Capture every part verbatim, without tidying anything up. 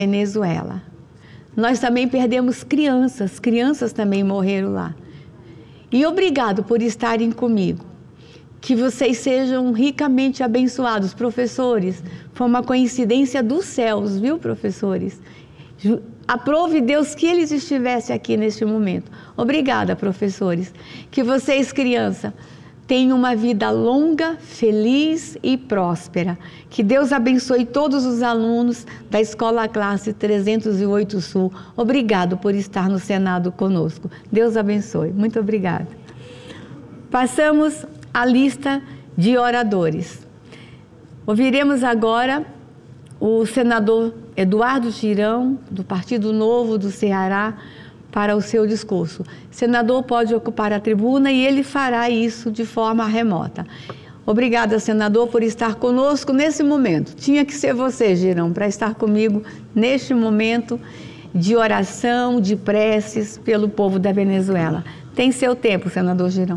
Venezuela. Nós também perdemos crianças, crianças também morreram lá. E obrigado por estarem comigo. Que vocês sejam ricamente abençoados, professores. Foi uma coincidência dos céus, viu, professores? Aprove Deus que eles estivessem aqui neste momento. Obrigada, professores. Que vocês, crianças, tenham uma vida longa, feliz e próspera. Que Deus abençoe todos os alunos da Escola Classe trezentos e oito Sul. Obrigado por estar no Senado conosco. Deus abençoe. Muito obrigada. Passamos à lista de oradores. Ouviremos agora o senador Eduardo Girão, do Partido Novo do Ceará, para o seu discurso. O senador pode ocupar a tribuna e ele fará isso de forma remota. Obrigada, senador, por estar conosco nesse momento. Tinha que ser você, Girão, para estar comigo neste momento de oração, de preces pelo povo da Venezuela. Tem seu tempo, senador Girão.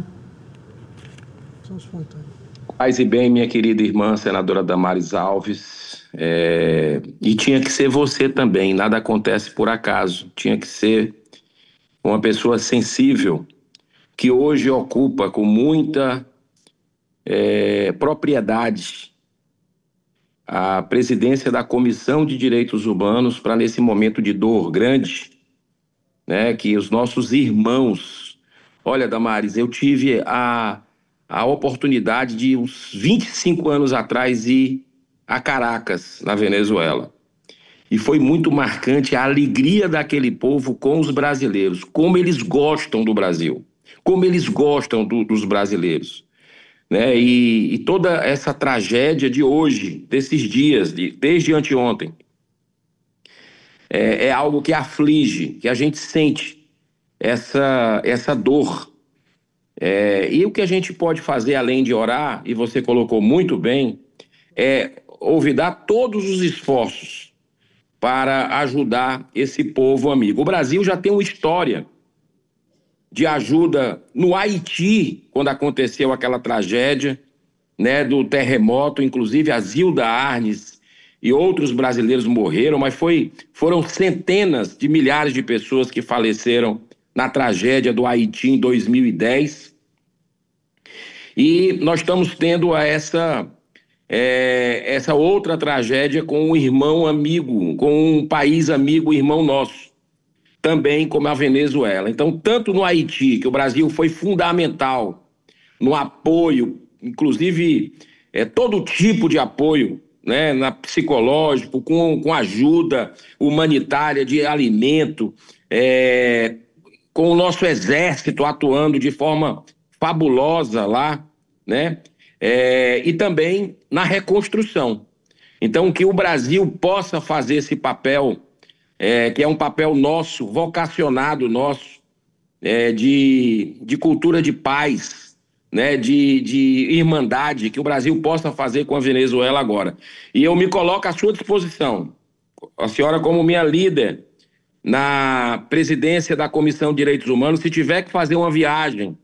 Paz e bem, minha querida irmã, senadora Damares Alves. É... E tinha que ser você também, nada acontece por acaso. Tinha que ser uma pessoa sensível, que hoje ocupa com muita é, propriedade a presidência da Comissão de Direitos Humanos para, nesse momento de dor grande, né, que os nossos irmãos... Olha, Damares, eu tive a, a oportunidade de, uns vinte e cinco anos atrás, ir a Caracas, na Venezuela. E foi muito marcante a alegria daquele povo com os brasileiros, como eles gostam do Brasil, como eles gostam do, dos brasileiros. Né? E, e toda essa tragédia de hoje, desses dias, de, desde anteontem, é, é algo que aflige, que a gente sente essa, essa dor. É, e o que a gente pode fazer, além de orar, e você colocou muito bem, é olvidar todos os esforços para ajudar esse povo amigo. O Brasil já tem uma história de ajuda no Haiti, quando aconteceu aquela tragédia, né, do terremoto, inclusive a Zilda Arnes e outros brasileiros morreram, mas foi, foram centenas de milhares de pessoas que faleceram na tragédia do Haiti em dois mil e dez. E nós estamos tendo essa... É, essa outra tragédia com um irmão amigo, com um país amigo, irmão nosso, também como a Venezuela. Então, tanto no Haiti, que o Brasil foi fundamental no apoio, inclusive é, todo tipo de apoio, né, na psicológico, com, com ajuda humanitária de alimento, é, com o nosso exército atuando de forma fabulosa lá, né? É, e também na reconstrução. Então, que o Brasil possa fazer esse papel, é, que é um papel nosso, vocacionado nosso, é, de, de cultura de paz, né, de, de irmandade, que o Brasil possa fazer com a Venezuela agora. E eu me coloco à sua disposição, a senhora como minha líder na presidência da Comissão de Direitos Humanos, se tiver que fazer uma viagem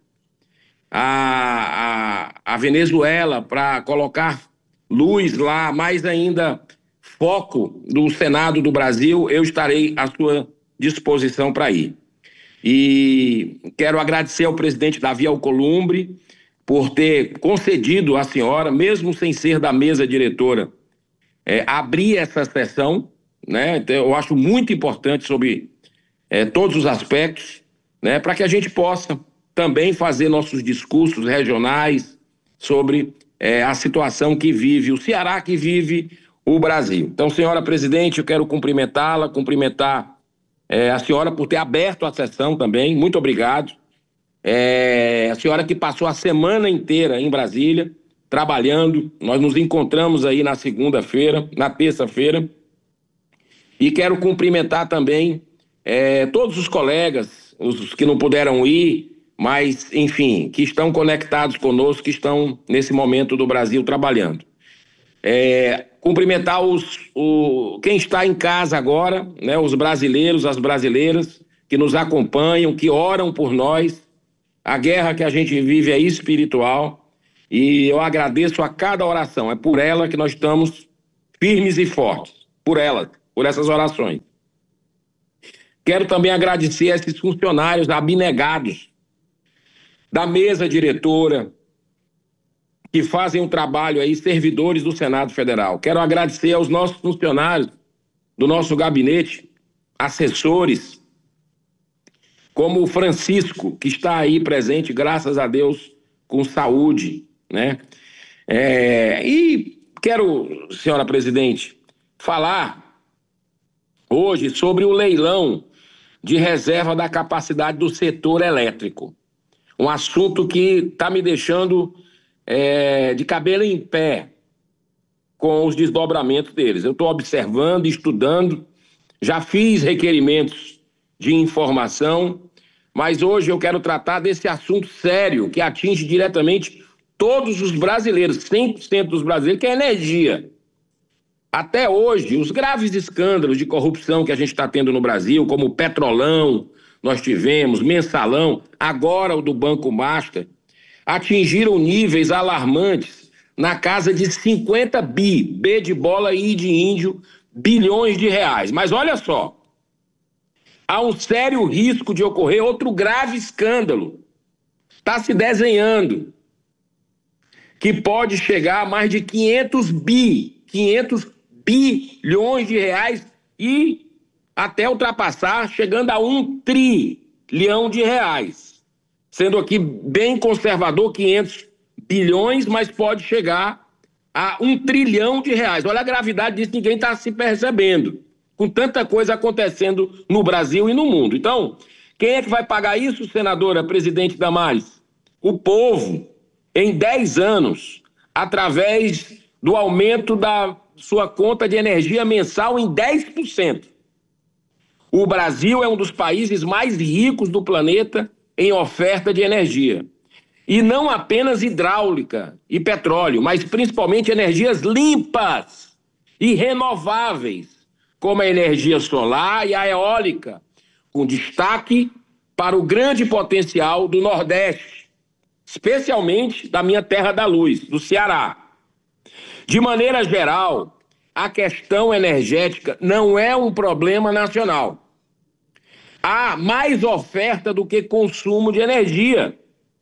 A, a, a Venezuela para colocar luz lá, mais ainda foco do Senado do Brasil, eu estarei à sua disposição para ir. E quero agradecer ao presidente Davi Alcolumbre por ter concedido à senhora, mesmo sem ser da mesa diretora, é, abrir essa sessão, né? Então, eu acho muito importante sobre é, todos os aspectos, né? Para que a gente possa também fazer nossos discursos regionais sobre é, a situação que vive o Ceará, que vive o Brasil. Então, senhora presidente, eu quero cumprimentá-la, cumprimentar é, a senhora por ter aberto a sessão também, muito obrigado. É, a senhora que passou a semana inteira em Brasília, trabalhando, nós nos encontramos aí na segunda-feira, na terça-feira, e quero cumprimentar também é, todos os colegas, os que não puderam ir, mas, enfim, que estão conectados conosco, que estão, nesse momento do Brasil, trabalhando. É, cumprimentar os, o, quem está em casa agora, né, os brasileiros, as brasileiras, que nos acompanham, que oram por nós. A guerra que a gente vive é espiritual, e eu agradeço a cada oração. É por ela que nós estamos firmes e fortes, por ela. por essas orações. Quero também agradecer a esses funcionários abnegados da mesa diretora, que fazem um trabalho aí, servidores do Senado Federal. Quero agradecer aos nossos funcionários do nosso gabinete, assessores, como o Francisco, que está aí presente, graças a Deus, com saúde, né? É, e quero, senhora presidente, falar hoje sobre o leilão de reserva da capacidade do setor elétrico. Um assunto que está me deixando é, de cabelo em pé com os desdobramentos deles. Eu estou observando, estudando, já fiz requerimentos de informação, mas hoje eu quero tratar desse assunto sério que atinge diretamente todos os brasileiros, cem por cento dos brasileiros, que é a energia. Até hoje, os graves escândalos de corrupção que a gente está tendo no Brasil, como o Petrolão, nós tivemos, Mensalão, agora o do Banco Master, atingiram níveis alarmantes na casa de cinquenta bi, B de bola e I de índio, bilhões de reais. Mas olha só, há um sério risco de ocorrer outro grave escândalo. Está se desenhando, que pode chegar a mais de quinhentos bi, quinhentos bilhões de reais e até ultrapassar, chegando a um trilhão de reais. Sendo aqui bem conservador, quinhentos bilhões, mas pode chegar a um trilhão de reais. Olha a gravidade disso, ninguém está se percebendo, com tanta coisa acontecendo no Brasil e no mundo. Então, quem é que vai pagar isso, senadora presidente Damares? O povo, em dez anos, através do aumento da sua conta de energia mensal em dez por cento. O Brasil é um dos países mais ricos do planeta em oferta de energia. E não apenas hidráulica e petróleo, mas principalmente energias limpas e renováveis, como a energia solar e a eólica, com destaque para o grande potencial do Nordeste, especialmente da minha terra da luz, do Ceará. De maneira geral, a questão energética não é um problema nacional. Há mais oferta do que consumo de energia.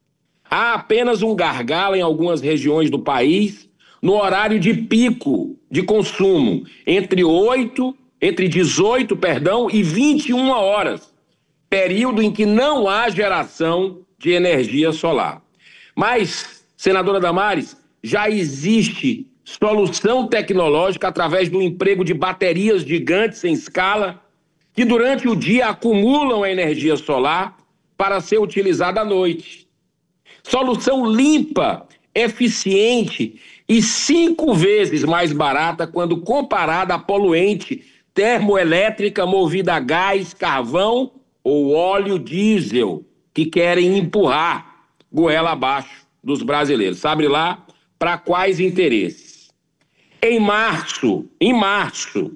Há apenas um gargalo em algumas regiões do país no horário de pico de consumo, entre oito, entre dezoito, perdão, e vinte e uma horas, período em que não há geração de energia solar. Mas, senadora Damares, já existe solução tecnológica através do emprego de baterias gigantes em escala que durante o dia acumulam a energia solar para ser utilizada à noite. Solução limpa, eficiente e cinco vezes mais barata quando comparada à poluente termoelétrica movida a gás, carvão ou óleo diesel que querem empurrar goela abaixo dos brasileiros. Sabe lá para quais interesses? Em março, em março,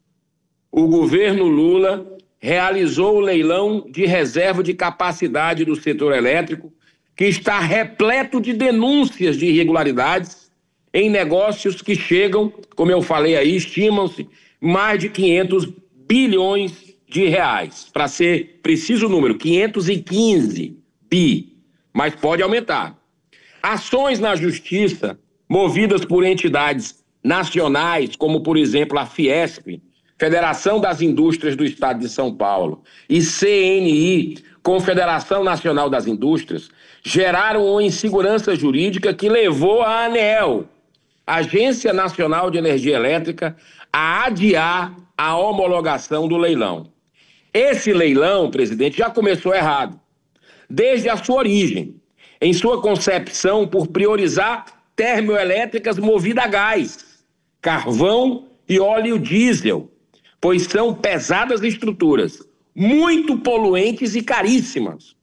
o governo Lula realizou o leilão de reserva de capacidade do setor elétrico, que está repleto de denúncias de irregularidades em negócios que chegam, como eu falei aí, estimam-se mais de quinhentos bilhões de reais. Para ser preciso o número, quinhentos e quinze bi, mas pode aumentar. Ações na justiça, movidas por entidades nacionais, como por exemplo a Fiesp, Federação das Indústrias do Estado de São Paulo, e C N I, Confederação Nacional das Indústrias, geraram uma insegurança jurídica que levou a ANEEL, Agência Nacional de Energia Elétrica, a adiar a homologação do leilão. Esse leilão, presidente, já começou errado, desde a sua origem, em sua concepção por priorizar termoelétricas movidas a gás, carvão e óleo diesel, pois são pesadas estruturas, muito poluentes e caríssimas.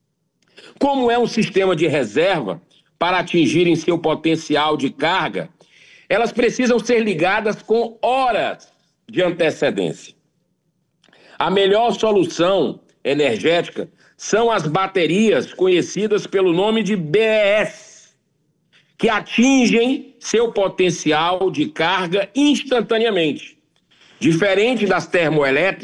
Como é um sistema de reserva, para atingirem seu potencial de carga, elas precisam ser ligadas com horas de antecedência. A melhor solução energética são as baterias conhecidas pelo nome de B E S, que atingem seu potencial de carga instantaneamente, Diferente das termoelétricas,